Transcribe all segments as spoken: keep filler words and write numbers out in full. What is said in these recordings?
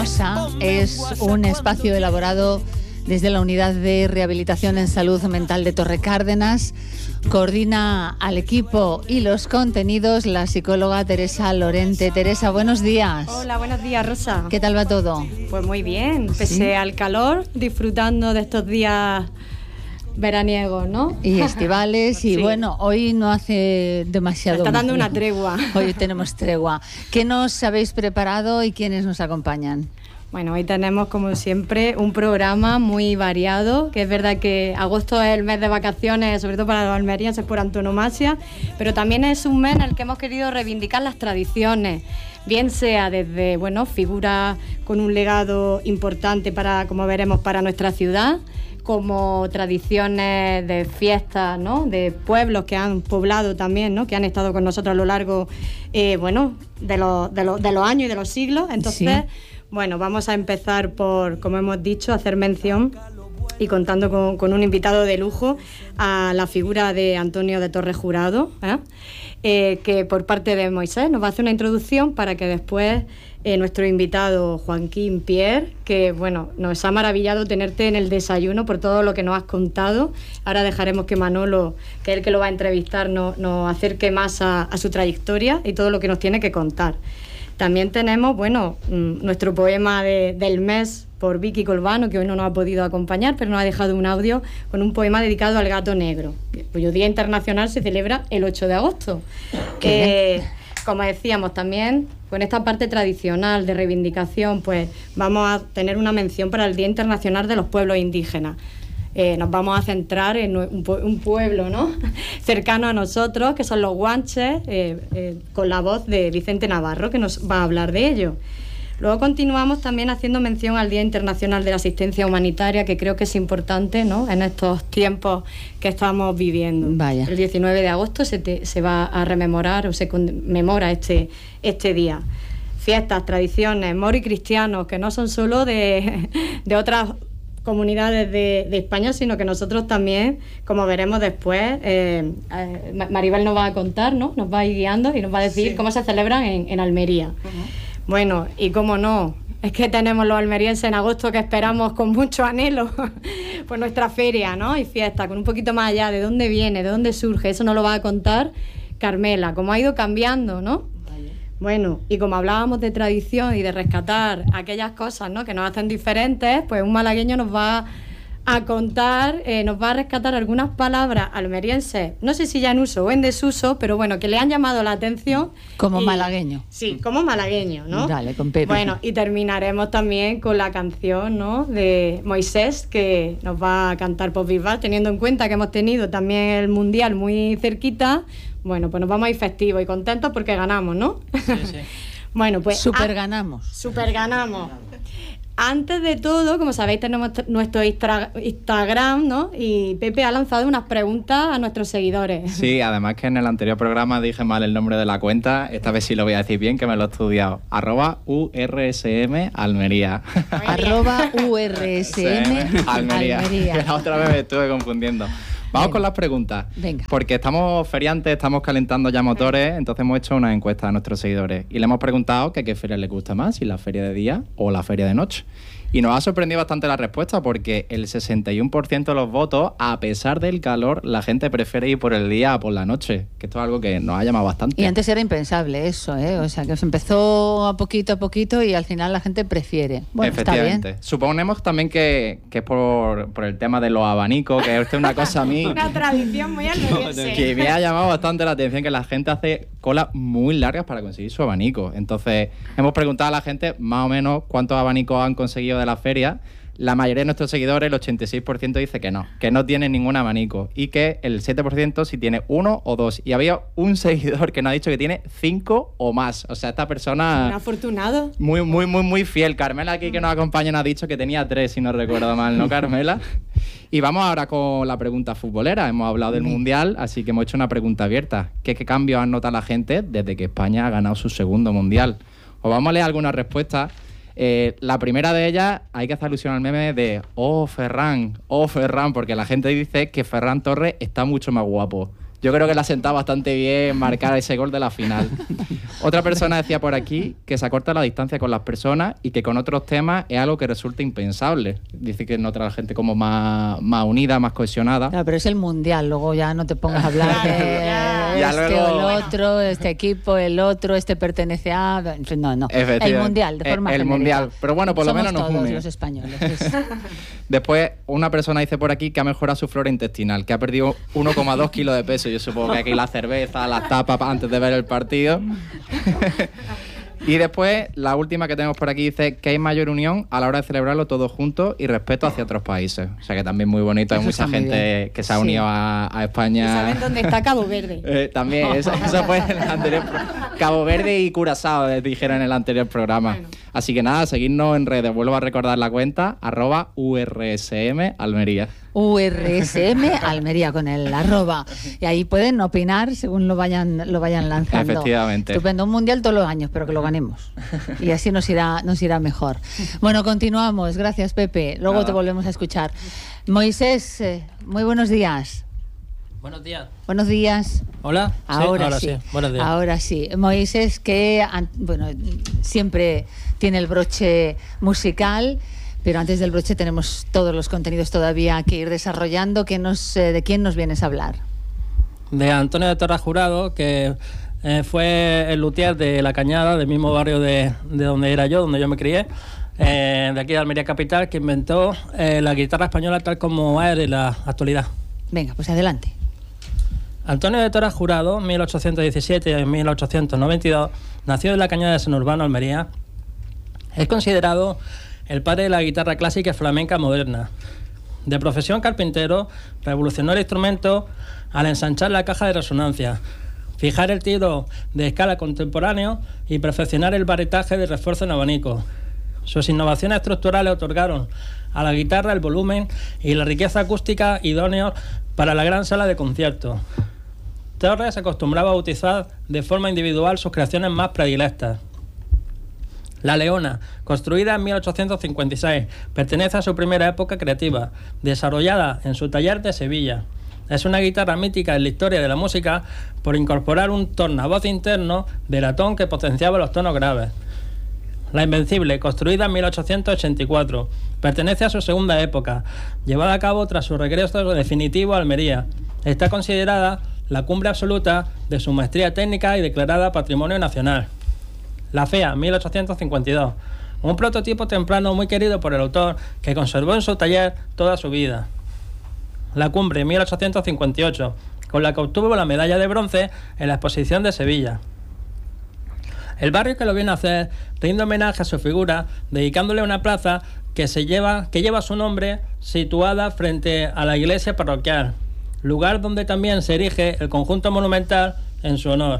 Luminosa es un espacio elaborado desde la Unidad de Rehabilitación en Salud Mental de Torre Cárdenas. Coordina al equipo y los contenidos la psicóloga Teresa Lorente. Teresa, buenos días. Hola, buenos días, Rosa. ¿Qué tal va todo? Pues muy bien, pese ¿Sí? al calor, disfrutando de estos días veraniegos, ¿no? Y estivales, y sí. Bueno, hoy no hace demasiado Está dando frío. una tregua. Hoy tenemos tregua. ¿Qué nos habéis preparado y quiénes nos acompañan? Bueno, hoy tenemos, como siempre, un programa muy variado, que es verdad que agosto es el mes de vacaciones, sobre todo para los almerienses por antonomasia, pero también es un mes en el que hemos querido reivindicar las tradiciones, bien sea desde, bueno, figuras con un legado importante para, como veremos, para nuestra ciudad, como tradiciones de fiestas, ¿no?, de pueblos que han poblado también, ¿no?, que han estado con nosotros a lo largo, eh, bueno, de los, de, los, de los años y de los siglos. Entonces, sí. Bueno, vamos a empezar por, como hemos dicho, a hacer mención y contando con, con un invitado de lujo a la figura de Antonio de Torres Jurado, ¿eh? Eh, que por parte de Moisés nos va a hacer una introducción para que después eh, nuestro invitado Joaquín Pierre, que bueno, nos ha maravillado tenerte en el desayuno por todo lo que nos has contado. Ahora dejaremos que Manolo, que es el que lo va a entrevistar, nos, nos acerque más a, a su trayectoria y todo lo que nos tiene que contar. También tenemos, bueno, nuestro poema de, del mes por Vicky Colbano, que hoy no nos ha podido acompañar, pero nos ha dejado un audio con un poema dedicado al gato negro, cuyo Día Internacional se celebra el ocho de agosto. Eh, como decíamos también, con esta parte tradicional de reivindicación, pues vamos a tener una mención para el Día Internacional de los Pueblos Indígenas. Eh, nos vamos a centrar en un, un pueblo, ¿no?, cercano a nosotros, que son los guanches, eh, eh, con la voz de Vicente Navarro, que nos va a hablar de ello. Luego continuamos también haciendo mención al Día Internacional de la Asistencia Humanitaria, que creo que es importante, ¿no?, en estos tiempos que estamos viviendo. Vaya. El diecinueve de agosto se, te, se va a rememorar o se conmemora este, este día. Fiestas, tradiciones, moros y cristianos, que no son solo de, de otras comunidades de, de España, sino que nosotros también, como veremos después, eh, eh, Maribel nos va a contar, ¿no?, nos va a ir guiando y nos va a decir sí. cómo se celebran en, en Almería. Uh-huh. Bueno, y cómo no, es que tenemos los almerienses en agosto que esperamos con mucho anhelo por nuestra feria, ¿no?, y fiesta, con un poquito más allá de dónde viene, de dónde surge, eso nos lo va a contar Carmela, cómo ha ido cambiando, ¿no? Bueno, y como hablábamos de tradición y de rescatar aquellas cosas, ¿no?, que nos hacen diferentes, pues un malagueño nos va a contar, eh, nos va a rescatar algunas palabras almerienses, no sé si ya en uso o en desuso, pero bueno, que le han llamado la atención. Como y, malagueño. Sí, como malagueño, ¿no? Dale, con Pepe. Bueno, y terminaremos también con la canción, ¿no?, de Moisés, que nos va a cantar Pop Bisbal, teniendo en cuenta que hemos tenido también el Mundial muy cerquita. Bueno, pues nos vamos a ir festivos y contentos porque ganamos, ¿no? Sí, sí. Bueno, pues... Super a- ganamos. Super ganamos. Antes de todo, como sabéis, tenemos t- nuestro Instra- Instagram, ¿no? Y Pepe ha lanzado unas preguntas a nuestros seguidores. Sí, además que en el anterior programa dije mal el nombre de la cuenta. Esta vez sí lo voy a decir bien, que me lo he estudiado. Arroba U R S M Almería. Arroba U R S M Almería. Almería. Que la otra vez me estuve confundiendo. Vamos Venga. con las preguntas. Venga. Porque estamos feriantes, estamos calentando ya motores, entonces hemos hecho una encuesta a nuestros seguidores y le hemos preguntado que qué feria les gusta más, si la feria de día o la feria de noche. Y nos ha sorprendido bastante la respuesta porque el sesenta y uno por ciento de los votos, a pesar del calor, la gente prefiere ir por el día a por la noche, que esto es algo que nos ha llamado bastante. Y antes era impensable eso, ¿eh? O sea, que se empezó a poquito a poquito y al final la gente prefiere. Bueno, efectivamente. está bien. Suponemos también que, que es por, por el tema de los abanicos, que es una cosa a mí Una tradición muy almeriense. que me ha llamado bastante la atención, que la gente hace colas muy largas para conseguir su abanico. Entonces, hemos preguntado a la gente más o menos cuántos abanicos han conseguido de la feria. La mayoría de nuestros seguidores, el ochenta y seis por ciento, dice que no, que no tiene ningún abanico y que el siete por ciento sí tiene uno o dos. Y había un seguidor que nos ha dicho que tiene cinco o más. O sea, esta persona... Un afortunado. Muy, muy, muy, muy fiel. Carmela, aquí que nos acompaña, nos ha dicho que tenía tres, si no recuerdo mal, ¿no, Carmela? Y vamos ahora con la pregunta futbolera. Hemos hablado del Mundial, así que hemos hecho una pregunta abierta. ¿Qué, qué cambios ha notado la gente desde que España ha ganado su segundo Mundial? Os vamos a leer algunas respuestas. Eh, la primera de ellas, hay que hacer alusión al meme de oh Ferran, oh Ferran, porque la gente dice que Ferran Torres está mucho más guapo. yo creo que le ha sentado bastante bien marcar ese gol de la final. Otra persona decía por aquí que se acorta la distancia con las personas y que con otros temas es algo que resulta impensable. Dice que nota a la gente como más, más unida, más cohesionada. Claro, pero es el mundial, luego ya no te pongas a hablar de ya este luego... o el otro, este equipo, el otro, este pertenece a... No, no, el mundial, de forma El, el mundial, pero bueno, por Somos lo menos nos todos une. los españoles. Es... Después, una persona dice por aquí que ha mejorado su flora intestinal, que ha perdido uno coma dos kilos de peso. Yo supongo que aquí la cerveza, las tapas antes de ver el partido. Y después, la última que tenemos por aquí dice que hay mayor unión a la hora de celebrarlo todos juntos y respeto hacia otros países. O sea que también muy bonito. Hay mucha gente que se ha unido sí. a, a España. ¿Y saben dónde está Cabo Verde? Eh, también, eso, eso fue en el anterior programa. Cabo Verde y Curazao, dijeron en el anterior programa. Bueno. Así que nada, seguidnos en redes. Vuelvo a recordar la cuenta, arroba U R S M Almería. U R S M Almería con el arroba. Y ahí pueden opinar según lo vayan lo vayan lanzando. Efectivamente. Estupendo, un mundial todos los años, pero que lo ganemos. Y así nos irá, nos irá mejor. Bueno, continuamos. Gracias, Pepe. Luego Nada. Te volvemos a escuchar. Moisés, eh, muy buenos días. Buenos días. Buenos días. Hola. Ahora, sí, ahora sí. sí. Buenos días. Ahora sí. Moisés, que bueno, siempre tiene el broche musical. Pero antes del broche tenemos todos los contenidos todavía que ir desarrollando. ¿Qué nos, eh, ¿De quién nos vienes a hablar? De Antonio de Torres Jurado, que eh, fue el luthier de La Cañada, del mismo barrio de, de donde era yo, donde yo me crié, eh, de aquí de Almería Capital, que inventó eh, la guitarra española tal como es en la actualidad. Venga, pues adelante. Antonio de Torres Jurado, mil ochocientos diecisiete a mil ochocientos noventa y dos, nació en La Cañada de San Urbano, Almería. Es considerado el padre de la guitarra clásica y flamenca moderna. De profesión carpintero, revolucionó el instrumento al ensanchar la caja de resonancia, fijar el tiro de escala contemporáneo y perfeccionar el barretaje de refuerzo en abanico. Sus innovaciones estructurales otorgaron a la guitarra el volumen y la riqueza acústica idóneos para la gran sala de conciertos. Torres se acostumbraba a bautizar de forma individual sus creaciones más predilectas. La Leona, construida en mil ochocientos cincuenta y seis, pertenece a su primera época creativa, desarrollada en su taller de Sevilla. Es una guitarra mítica en la historia de la música por incorporar un tornavoz interno de latón que potenciaba los tonos graves. La Invencible, construida en mil ochocientos ochenta y cuatro, pertenece a su segunda época, llevada a cabo tras su regreso definitivo a Almería. Está considerada la cumbre absoluta de su maestría técnica y declarada Patrimonio Nacional. La Fea, mil ochocientos cincuenta y dos, un prototipo temprano muy querido por el autor que conservó en su taller toda su vida. La Cumbre, mil ochocientos cincuenta y ocho, con la que obtuvo la medalla de bronce en la exposición de Sevilla. El barrio que lo viene a hacer rinde homenaje a su figura, dedicándole una plaza que, se lleva, que lleva su nombre, situada frente a la iglesia parroquial, lugar donde también se erige el conjunto monumental en su honor.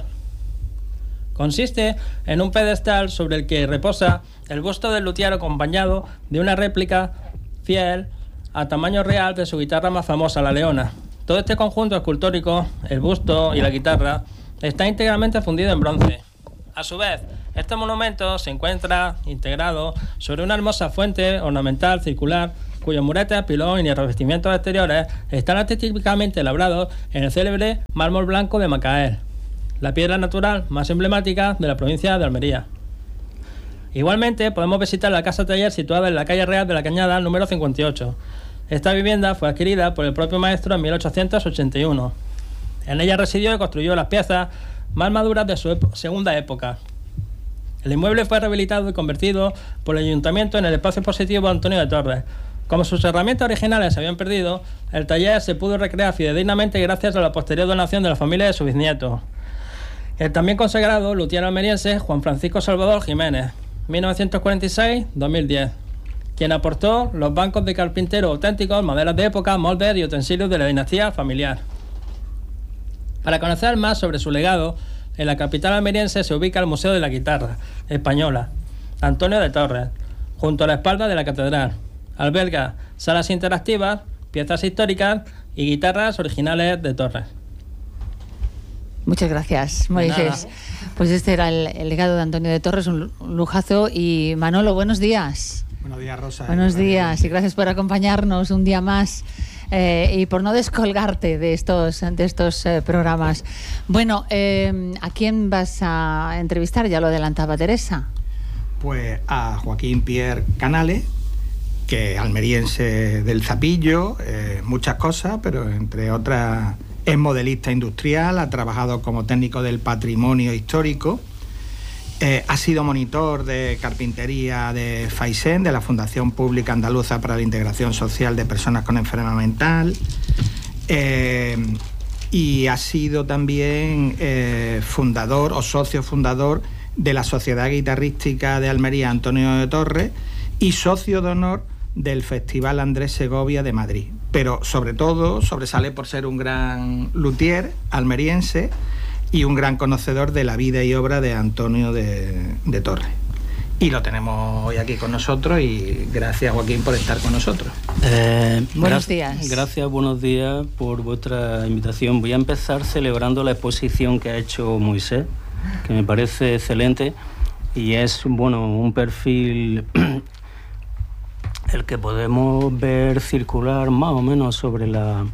Consiste en un pedestal sobre el que reposa el busto del luthier acompañado de una réplica fiel a tamaño real de su guitarra más famosa, la Leona. Todo este conjunto escultórico, el busto y la guitarra, está íntegramente fundido en bronce. A su vez, este monumento se encuentra integrado sobre una hermosa fuente ornamental circular cuyos muretes, pilón y revestimientos exteriores están artísticamente labrados en el célebre mármol blanco de Macael, la piedra natural más emblemática de la provincia de Almería. Igualmente, podemos visitar la casa taller situada en la calle Real de La Cañada, número cincuenta y ocho. Esta vivienda fue adquirida por el propio maestro en mil ochocientos ochenta y uno. En ella residió y construyó las piezas más maduras de su ep- segunda época. El inmueble fue rehabilitado y convertido por el ayuntamiento en el espacio expositivo Antonio de Torres. Como sus herramientas originales se habían perdido, el taller se pudo recrear fidedignamente gracias a la posterior donación de la familia de su bisnieto, el también consagrado luthier almeriense Juan Francisco Salvador Jiménez, mil novecientos cuarenta y seis a dos mil diez, quien aportó los bancos de carpintero auténticos, maderas de época, moldes y utensilios de la dinastía familiar. Para conocer más sobre su legado, en la capital almeriense se ubica el Museo de la Guitarra Española Antonio de Torres, junto a la espalda de la catedral. Alberga salas interactivas, piezas históricas y guitarras originales de Torres. Muchas gracias, Moisés. Pues este era el, el legado de Antonio de Torres, un lujazo. Y Manolo, buenos días. Buenos días, Rosa. Buenos días y gracias por acompañarnos un día más eh, y por no descolgarte de estos, de estos eh, programas. Bueno, eh, ¿a quién vas a entrevistar? Ya lo adelantaba Teresa. Pues a Joaquín Pierre Canales, que es almeriense del Zapillo, eh, muchas cosas, pero entre otras es modelista industrial, ha trabajado como técnico del patrimonio histórico. Eh, ha sido monitor de carpintería de FAISEN, de la Fundación Pública Andaluza para la Integración Social de Personas con Enfermedad Mental. Eh, y ha sido también eh, fundador o socio fundador de la Sociedad Guitarrística de Almería Antonio de Torres y socio de honor del Festival Andrés Segovia de Madrid. Pero sobre todo sobresale por ser un gran luthier almeriense y un gran conocedor de la vida y obra de Antonio de, de Torres. Y lo tenemos hoy aquí con nosotros y gracias, Joaquín, por estar con nosotros. Eh, buenos días. Gracias, buenos días por vuestra invitación. Voy a empezar celebrando la exposición que ha hecho Moisés, que me parece excelente y es, bueno, un perfil el que podemos ver circular más o menos sobre la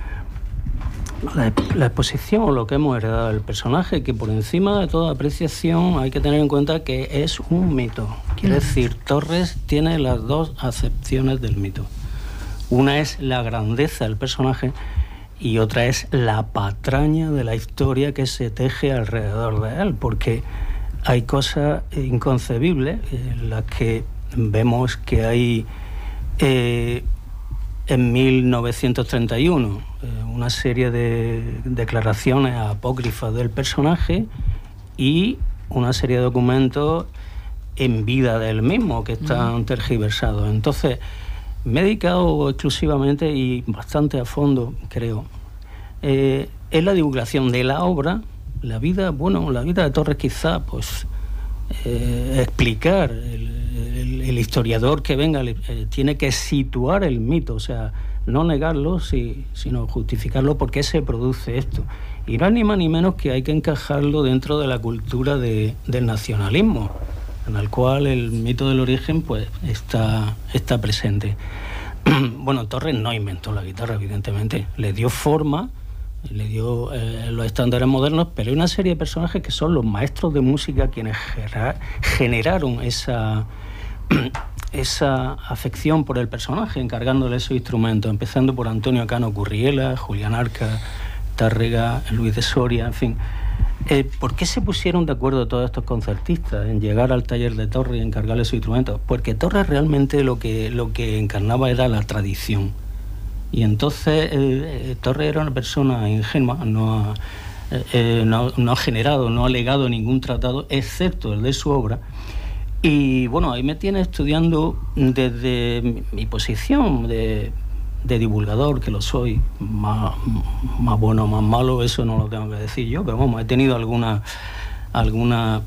La, la exposición o lo que hemos heredado del personaje, que por encima de toda apreciación hay que tener en cuenta que es un mito. Quiere decir, Torres tiene las dos acepciones del mito. Una es la grandeza del personaje y otra es la patraña de la historia que se teje alrededor de él, porque hay cosas inconcebibles en las que vemos que hay eh, en mil novecientos treinta y uno eh, una serie de declaraciones apócrifas del personaje y una serie de documentos en vida del mismo que están tergiversados. Entonces, me he dedicado exclusivamente y bastante a fondo, creo, eh, en la divulgación de la obra, la vida, bueno, la vida de Torres quizá, pues, eh, explicar, el, el, el historiador que venga eh, tiene que situar el mito, o sea, no negarlo, sí, sino justificarlo por qué se produce esto. Y no es ni más ni menos que hay que encajarlo dentro de la cultura de, del nacionalismo, en el cual el mito del origen pues está, está presente. Bueno, Torres no inventó la guitarra, evidentemente, le dio forma, le dio eh, los estándares modernos, pero hay una serie de personajes que son los maestros de música quienes gera, generaron esa, esa afección por el personaje, encargándole esos instrumentos, empezando por Antonio Cano Curriela, Julián Arca, Tárrega, Luis de Soria, en fin. Eh, ¿Por qué se pusieron de acuerdo todos estos concertistas en llegar al taller de Torres y encargarle sus instrumentos? Porque Torres realmente lo que, lo que encarnaba era la tradición. Y entonces eh, Torres era una persona ingenua, no ha, eh, no, no ha generado, no ha legado ningún tratado, excepto el de su obra. Y bueno, ahí me tiene estudiando desde mi, mi posición de, de divulgador, que lo soy, más, más bueno o más malo, eso no lo tengo que decir yo, pero vamos, he tenido alguna, alguna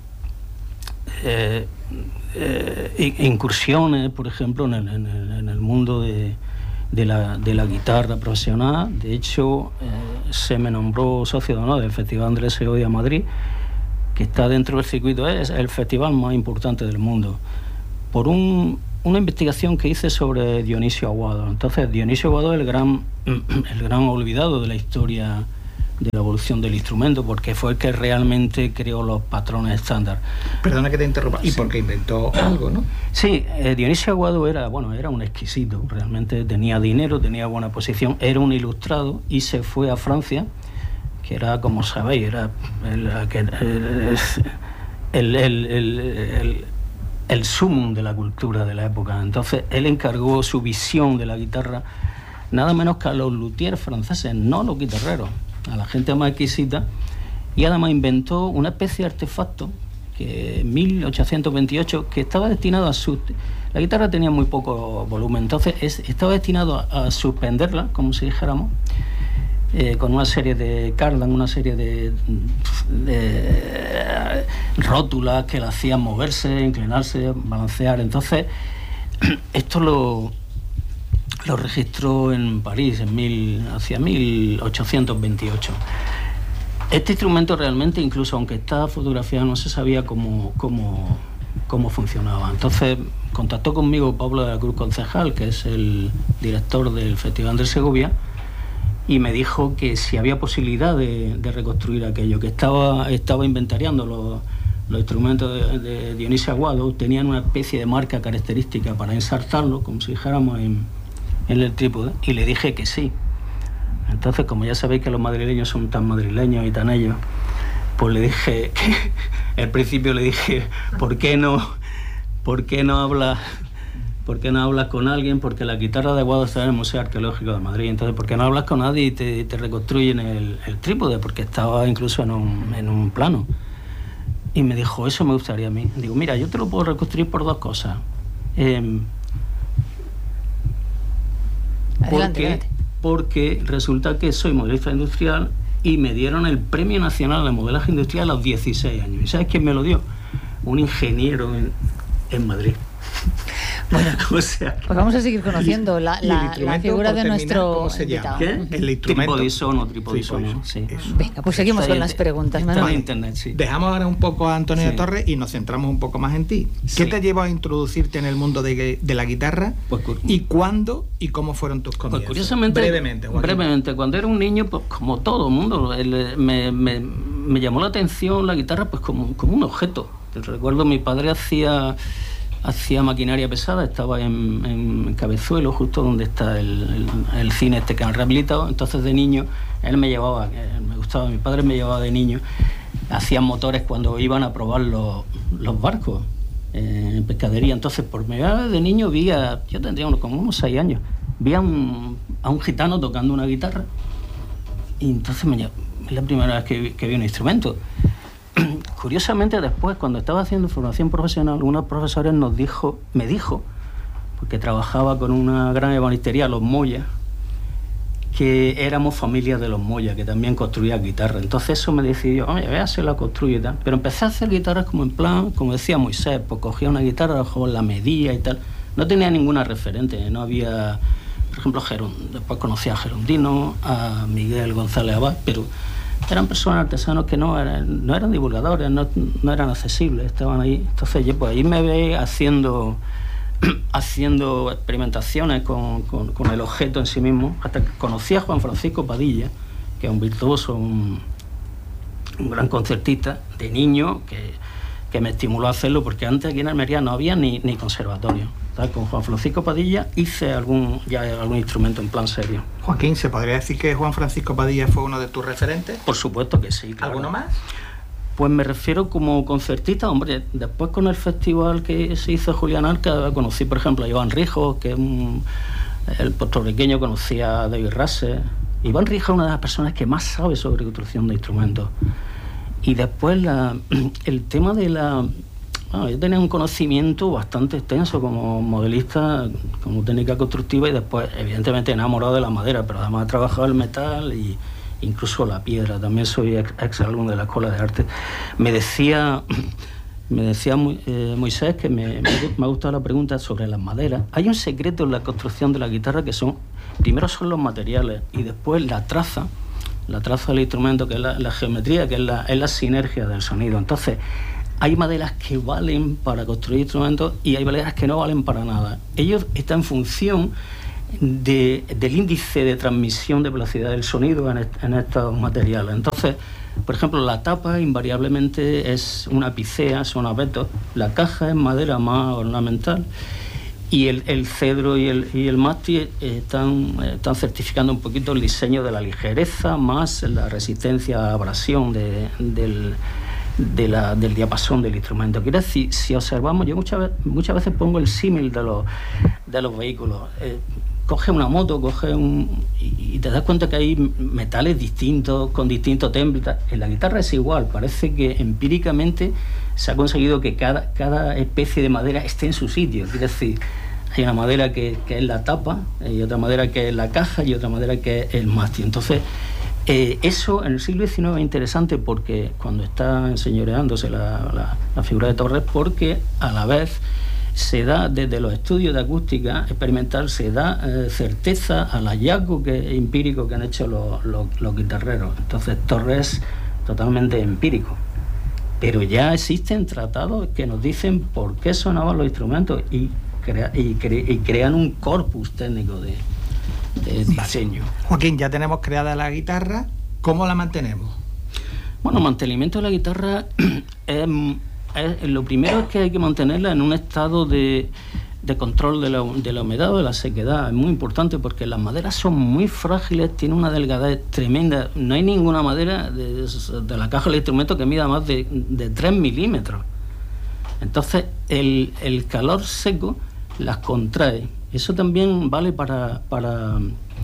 eh, eh, incursiones, por ejemplo, en el, en el, en el mundo de De la, de la guitarra profesional. De hecho, eh, se me nombró socio de honor del Festival Andrés Segovia Madrid, que está dentro del circuito, es el festival más importante del mundo, por un, una investigación que hice sobre Dionisio Aguado. Entonces, Dionisio Aguado es el gran, el gran olvidado de la historia de la evolución del instrumento, porque fue el que realmente creó los patrones estándar. Perdona que te interrumpa, y sí. porque inventó algo, ¿no? Sí, eh, Dionisio Aguado era, bueno, era un exquisito, realmente tenía dinero, tenía buena posición, era un ilustrado y se fue a Francia, que era, como sabéis, era el, el, el, el, el, el sumum de la cultura de la época. Entonces, él encargó su visión de la guitarra nada menos que a los luthiers franceses, no a los guitarreros, a la gente más exquisita, y además inventó una especie de artefacto que en mil ochocientos veintiocho que estaba destinado a su... La guitarra tenía muy poco volumen, entonces es, estaba destinado a, a suspenderla, como si dijéramos, eh, con una serie de cardan, una serie de, de rótulas que la hacían moverse, inclinarse, balancear. Entonces, esto lo... lo registró en París en mil, hacia mil ochocientos veintiocho. Este instrumento realmente, incluso aunque está fotografiado, no se sabía cómo, cómo, cómo funcionaba. Entonces contactó conmigo Pablo de la Cruz Concejal, que es el director del Festival de Segovia, y me dijo que si había posibilidad de, de reconstruir aquello, que estaba, estaba inventariando los, los instrumentos de, de Dionisio Aguado, tenían una especie de marca característica para ensartarlo, como si dijéramos en, en el trípode, y le dije que sí. Entonces, como ya sabéis que los madrileños son tan madrileños y tan ellos, pues le dije, que, al principio le dije, ¿por qué no, por qué no hablas, por qué no hablas con alguien? Porque la guitarra de Aguado está en el Museo Arqueológico de Madrid. Entonces, ¿por qué no hablas con nadie y te, te reconstruyen el, el trípode? Porque estaba incluso en un, en un plano. Y me dijo, eso me gustaría a mí. Digo, mira, yo te lo puedo reconstruir por dos cosas. Eh, Adelante, porque, adelante. porque resulta que soy modelista industrial y me dieron el Premio Nacional de Modelaje Industrial a los dieciséis años. ¿Y sabes quién me lo dio? Un ingeniero en, en Madrid. Bueno, o sea, pues vamos a seguir conociendo la, ¿Y el la, la instrumento, figura por de terminar, nuestro cómo se llama? invitado. ¿qué? El instrumento. Tripodisono, tripodisono, sí. Eso. Venga, pues seguimos Está con en- las preguntas, está Manuel. en internet, sí. Dejamos ahora un poco a Antonio Sí. de Torres y nos centramos un poco más en ti. ¿Qué Sí. te llevó a introducirte en el mundo de, de la guitarra? Pues cu- ¿Y cuándo y cómo fueron tus comienzos? Pues curiosamente, brevemente, Joaquín. brevemente, cuando era un niño, pues como todo el mundo, el- me, me, me llamó la atención la guitarra pues como, como un objeto. Recuerdo mi padre hacía hacía maquinaria pesada, estaba en, en Cabezuelo, justo donde está el, el, el cine este que han rehabilitado. Entonces de niño él me llevaba, él me gustaba, mi padre me llevaba de niño, hacían motores cuando iban a probar los, los barcos eh, en pescadería. Entonces por primera vez de niño vi a, yo tendría unos, como unos seis años, vi a un, a un gitano tocando una guitarra, y entonces me ll- es la primera vez que vi, que vi un instrumento. Curiosamente después, cuando estaba haciendo formación profesional, unos profesores nos dijo, me dijo, porque trabajaba con una gran ebanistería, los Moya, que éramos familia de los Moya, que también construían guitarras. Entonces eso me decidió, oye, voy a hacer la construyo y tal. Pero empecé a hacer guitarras como en plan, como decía Moisés, pues cogía una guitarra, a lo mejor la medía y tal. No tenía ninguna referente, no había, por ejemplo, Geron, después conocí a Gerondino, a Miguel González Abad, pero eran personas artesanos que no eran, no eran divulgadores, no, no eran accesibles, estaban ahí. Entonces yo pues ahí me ve haciendo haciendo experimentaciones con, con, con el objeto en sí mismo, hasta que conocí a Juan Francisco Padilla, que es un virtuoso, un, un gran concertista de niño, que, que me estimuló a hacerlo, porque antes aquí en Almería no había ni, ni conservatorio. ¿Sabes? Con Juan Francisco Padilla hice algún, ya algún instrumento en plan serio. Joaquín, ¿se podría decir que Juan Francisco Padilla fue uno de tus referentes? Por supuesto que sí, claro. ¿Alguno más? Pues me refiero como concertista, hombre, después con el festival que se hizo Julián Arca, conocí por ejemplo a Iván Rijos, que es un, el puertorriqueño, conocía a David Russell. Iván Rijos es una de las personas que más sabe sobre construcción de instrumentos. Y después la, el tema de la... Bueno, yo tenía un conocimiento bastante extenso como modelista, como técnica constructiva, y después evidentemente enamorado de la madera, pero además he trabajado el metal y incluso la piedra. También soy ex, ex alumno de la Escuela de Arte. Me decía, me decía eh, Moisés, que me, me, me ha gustado la pregunta sobre las maderas. Hay un secreto en la construcción de la guitarra, que son, primero son los materiales y después la traza, la traza del instrumento, que es la, la geometría, que es la, es la sinergia del sonido. Entonces, hay maderas que valen para construir instrumentos y hay maderas que no valen para nada. Ellos están en función de, del índice de transmisión de velocidad del sonido en, est en estos materiales. Entonces, por ejemplo, la tapa invariablemente es una picea, son abetos. La caja es madera más ornamental. Y el, el cedro y el, y el mástil están, están certificando un poquito el diseño de la ligereza más la resistencia a abrasión de, del... De la, del diapasón del instrumento. Quiero decir, si observamos, yo muchas, muchas veces pongo el símil de los, de los vehículos. Eh, coge una moto, coge un... Y, y te das cuenta que hay metales distintos, con distintos templates. En la guitarra es igual, parece que empíricamente se ha conseguido que cada, cada especie de madera esté en su sitio. Quiero decir, hay una madera que, que es la tapa, y otra madera que es la caja, y otra madera que es el mástil. Entonces, Eh, eso en el siglo diecinueve es interesante porque cuando está enseñoreándose la, la, la figura de Torres, porque a la vez se da desde los estudios de acústica experimental, se da eh, certeza al hallazgo que, empírico que han hecho los, los, los guitarreros. Entonces Torres totalmente empírico. pero ya existen tratados que nos dicen por qué sonaban los instrumentos y, crea, y, cre, y crean un corpus técnico de, de diseño. Joaquín, ya tenemos creada la guitarra, ¿cómo la mantenemos? Bueno, mantenimiento de la guitarra es, es, lo primero es que hay que mantenerla en un estado de, de control de la, de la humedad o de la sequedad. Es muy importante porque las maderas son muy frágiles, tienen una delgadez tremenda. No hay ninguna madera de, de la caja del instrumento que mida más de, de tres milímetros. Entonces el, el calor seco las contrae. Eso también vale para... para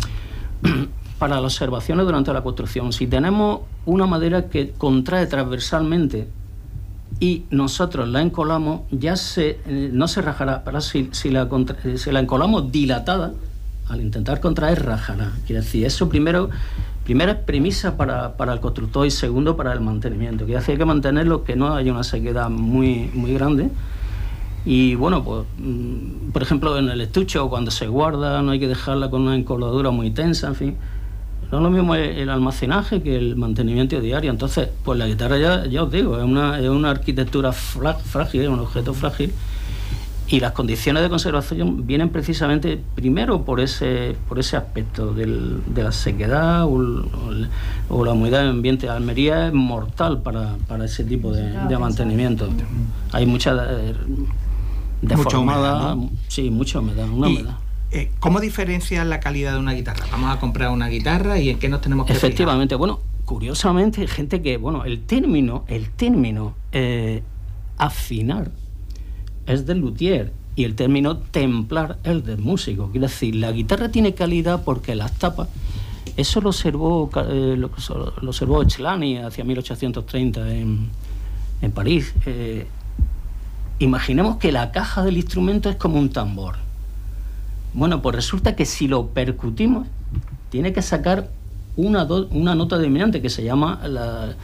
para las observaciones durante la construcción. Si tenemos una madera que contrae transversalmente y nosotros la encolamos, ya se, eh, no se rajará, pero si, si, la contra, si la encolamos dilatada, al intentar contraer, rajará. Quiere decir, eso primero, primera premisa para, para el constructor y segundo para el mantenimiento. Quiere decir, hay que mantenerlo, que no haya una sequedad muy, muy grande. Y bueno, pues por ejemplo en el estuche o cuando se guarda no hay que dejarla con una encoladura muy tensa, en fin. No es lo mismo el, el almacenaje que el mantenimiento diario. Entonces, pues la guitarra ya, ya os digo, es una, es una arquitectura frágil, es un objeto frágil, y las condiciones de conservación vienen precisamente primero por ese por ese aspecto del, de la sequedad o, el, o, el, o la humedad del ambiente. Almería es mortal para, para ese tipo de, de mantenimiento. Hay mucha eh, deformada, mucha humedad, ¿no? Sí, mucha humedad, una y, humedad. Eh, ¿Cómo diferencia la calidad de una guitarra? Vamos a comprar una guitarra y ¿en qué nos tenemos que fijar? Efectivamente, bueno, curiosamente hay gente que, bueno, el término, el término eh, afinar es del luthier y el término templar es del músico. Quiere decir, la guitarra tiene calidad porque las tapas, eso lo observó, eh, lo, lo observó Chelani hacia mil ochocientos treinta en, en París. Eh, imaginemos que la caja del instrumento es como un tambor. Bueno, pues resulta que si lo percutimos, tiene que sacar una, do, una nota dominante que se llama la,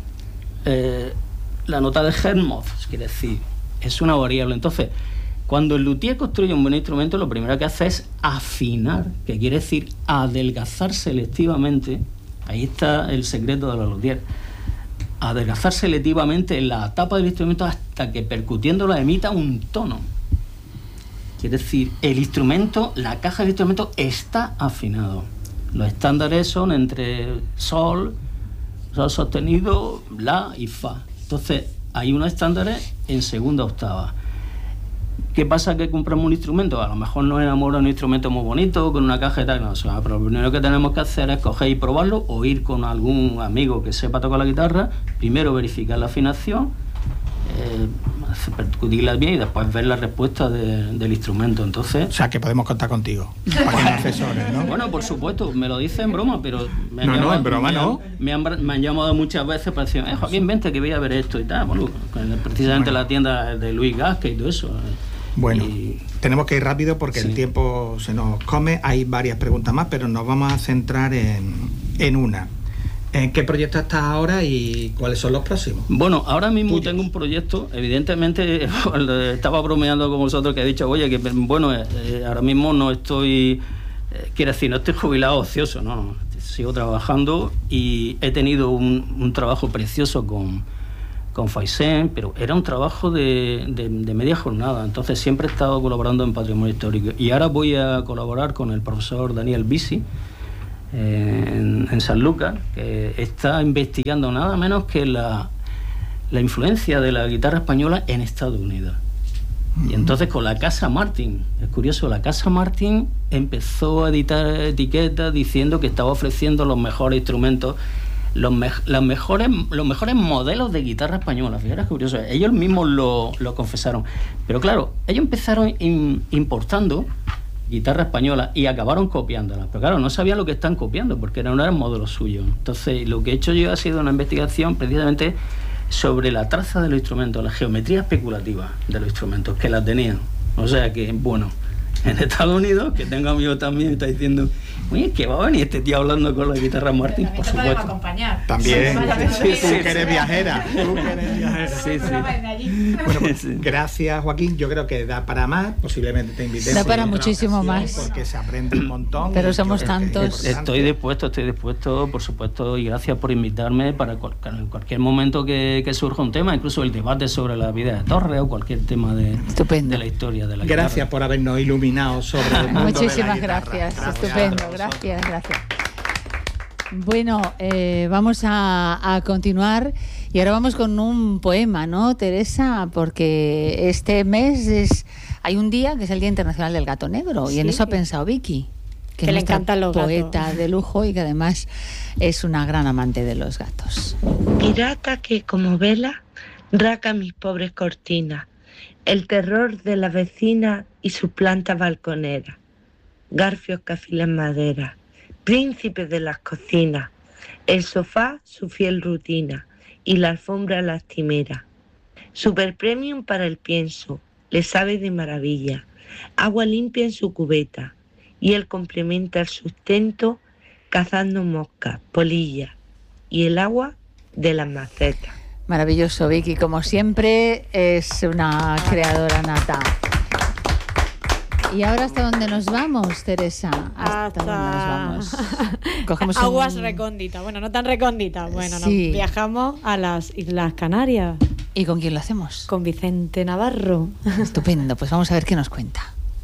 eh, la nota de Helmholtz, quiere decir, es una variable. Entonces, cuando el luthier construye un buen instrumento, lo primero que hace es afinar, que quiere decir adelgazar selectivamente. Ahí está el secreto de los luthiers. Adelgazar selectivamente la tapa del instrumento hasta que percutiéndola emita un tono. Quiere decir, el instrumento, la caja del instrumento está afinado. Los estándares son entre sol, sol sostenido, la y fa. Entonces, hay unos estándares en segunda octava. ¿Qué pasa que compramos un instrumento? A lo mejor nos enamora un instrumento muy bonito, con una caja y tal. No, o sea, pero lo primero que tenemos que hacer es coger y probarlo o ir con algún amigo que sepa tocar la guitarra, primero verificar la afinación, eh, percutirla bien y después ver la respuesta de, del instrumento. Entonces, o sea, que podemos contar contigo para que nos asesores, ¿no? Bueno, por supuesto, me lo dice en broma, pero me han no, llamado, no, en broma me no. Han, me, han, me han llamado muchas veces para decir, eh, Joaquín, vente que voy a ver esto y tal. Bueno, precisamente bueno. La tienda de Luis Gasque y todo eso. Bueno, y... tenemos que ir rápido porque sí. El tiempo se nos come. Hay varias preguntas más, pero nos vamos a centrar en, en una. ¿En qué proyecto estás ahora y cuáles son los próximos? Bueno, ahora mismo Tuyos. Tengo un proyecto, evidentemente estaba bromeando con vosotros que he dicho, oye, que bueno, eh, ahora mismo no estoy, eh, quiero decir, no estoy jubilado ocioso, no, sigo trabajando y he tenido un, un trabajo precioso con, con Faisen, pero era un trabajo de, de, de media jornada, entonces siempre he estado colaborando en Patrimonio Histórico y ahora voy a colaborar con el profesor Daniel Bisi, En, en San Lucas, que está investigando nada menos que la, la influencia de la guitarra española en Estados Unidos. Y entonces con la Casa Martin, es curioso, la Casa Martin empezó a editar etiquetas diciendo que estaba ofreciendo los mejores instrumentos, los, me, las mejores, los mejores modelos de guitarra española. Fíjate, es curioso, ellos mismos lo, lo confesaron. Pero claro, ellos empezaron in, importando guitarra española y acabaron copiándola, pero claro, no sabían lo que están copiando porque no era el modelo suyo. Entonces lo que he hecho yo ha sido una investigación precisamente sobre la traza de los instrumentos, la geometría especulativa de los instrumentos, que la tenían. O sea que, bueno, en Estados Unidos, que tengo amigos también, me está diciendo, oye, que va a venir este tío hablando con la guitarra Martín, por supuesto. Acompañar. También, Sí, sí, tú sí, que eres sí. viajera, tú que eres viajera. Sí, sí. Bueno, pues, Sí. gracias, Joaquín. Yo creo que da para más. Posiblemente te invitemos. Da para en otra muchísimo ocasión, más. Porque se aprende un montón. Pero y somos yo creo que es tantos. importante. Estoy dispuesto, estoy dispuesto, por supuesto, y gracias por invitarme para cual- en cualquier momento que, que surja un tema, incluso el debate sobre la vida de Torres o cualquier tema de, Estupendo. de la historia de la Gracias guitarra. por habernos iluminado sobre el mundo Muchísimas de la guitarra. gracias. Estupendo, gracias, gracias. Bueno, eh, vamos a, a continuar y ahora vamos con un poema, ¿no, Teresa? Porque este mes es hay un día que es el Día Internacional del Gato Negro y en Sí. eso ha pensado Vicky, Que es le nuestra encantan los poeta gatos. de lujo y que además es una gran amante de los gatos. Pirata que como vela raca mis pobres cortinas, el terror de la vecina y sus plantas balconeras, garfios que afilan madera, príncipe de las cocinas, el sofá su fiel rutina y la alfombra lastimera. Super premium para el pienso, le sabe de maravilla, agua limpia en su cubeta y él complementa el sustento cazando moscas, polillas y el agua de las macetas. Maravilloso, Vicky, como siempre es una creadora nata. ¿Y ahora hasta dónde nos vamos, Teresa? ¿Hasta, Hasta dónde nos vamos? Cogemos un- aguas recónditas. Bueno, no tan recónditas. Bueno, Sí. nos viajamos a las Islas Canarias ¿Y con quién lo hacemos? con Vicente Navarro. Estupendo, pues vamos a ver qué nos cuenta.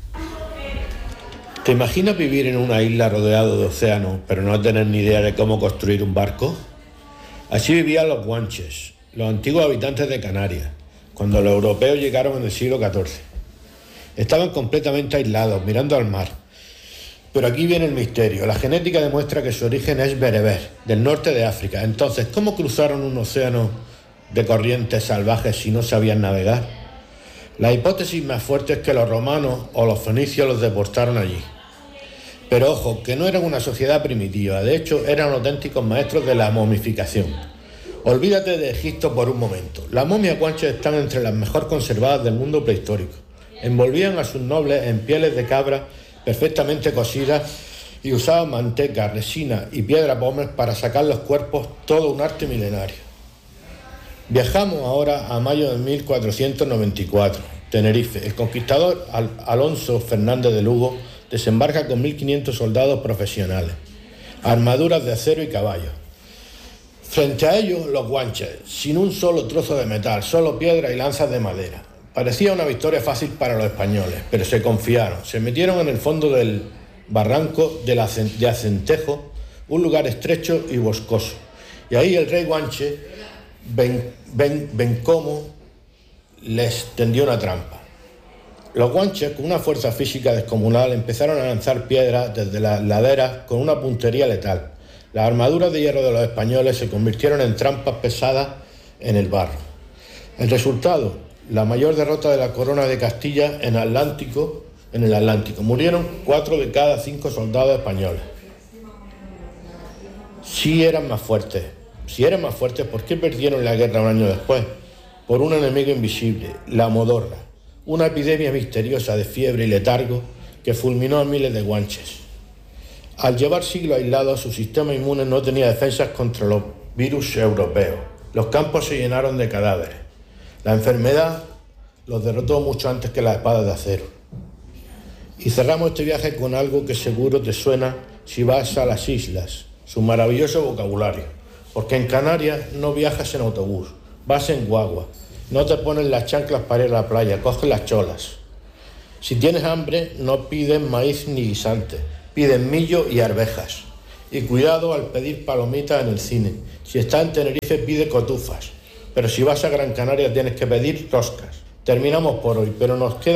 ¿Te imaginas vivir en una isla rodeado de océano, pero no tener ni idea de cómo construir un barco? Así vivían los guanches, los antiguos habitantes de Canarias, cuando los europeos llegaron en el siglo catorce. Estaban completamente aislados, mirando al mar. Pero aquí viene el misterio. La genética demuestra que su origen es bereber, del norte de África. Entonces, ¿cómo cruzaron un océano de corrientes salvajes si no sabían navegar? La hipótesis más fuerte es que los romanos o los fenicios los deportaron allí. Pero ojo, que no eran una sociedad primitiva, de hecho eran auténticos maestros de la momificación. Olvídate de Egipto por un momento. Las momias guanches están entre las mejor conservadas del mundo prehistórico. Envolvían a sus nobles en pieles de cabra perfectamente cocidas y usaban manteca, resina y piedra pómez para sacar los cuerpos, todo un arte milenario. Viajamos ahora a mayo de mil cuatrocientos noventa y cuatro. Tenerife. El conquistador Al- Alonso Fernández de Lugo desembarca con mil quinientos soldados profesionales, armaduras de acero y caballos. Frente a ellos, los guanches, sin un solo trozo de metal, solo piedra y lanzas de madera. Parecía una victoria fácil para los españoles, pero se confiaron, se metieron en el fondo del barranco de, la, de Acentejo, un lugar estrecho y boscoso. Y ahí el rey guanche, Ben, ben, Bencomo, les tendió una trampa. Los guanches, con una fuerza física descomunal, empezaron a lanzar piedras desde las laderas con una puntería letal. Las armaduras de hierro de los españoles se convirtieron en trampas pesadas en el barro. El resultado, la mayor derrota de la corona de Castilla en Atlántico, en el Atlántico. Murieron cuatro de cada cinco soldados españoles. Sí eran más fuertes. Si eran más fuertes, ¿por qué perdieron la guerra un año después? Por un enemigo invisible, la modorra. Una epidemia misteriosa de fiebre y letargo que fulminó a miles de guanches. Al llevar siglos aislados, su sistema inmune no tenía defensas contra los virus europeos. Los campos se llenaron de cadáveres. La enfermedad los derrotó mucho antes que las espadas de acero. Y cerramos este viaje con algo que seguro te suena si vas a las islas, su maravilloso vocabulario. Porque en Canarias no viajas en autobús, vas en guagua. No te pones las chanclas para ir a la playa, coges las cholas. Si tienes hambre, no pides maíz ni guisante, pides millo y arvejas. Y cuidado al pedir palomitas en el cine. Si estás en Tenerife, pide cotufas. Pero si vas a Gran Canaria, tienes que pedir roscas. Terminamos por hoy, pero nos queda